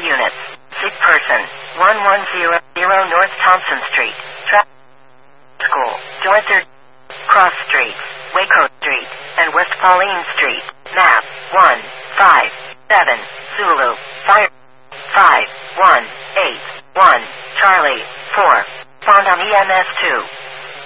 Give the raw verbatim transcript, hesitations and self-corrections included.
units. Sick person. one one zero zero North Thompson Street. Traffic School. To enter Cross Street, Waco Street, and West Pauline Street. Map one five seven Zulu. Fire five one eight one Charlie four. Found on E M S two.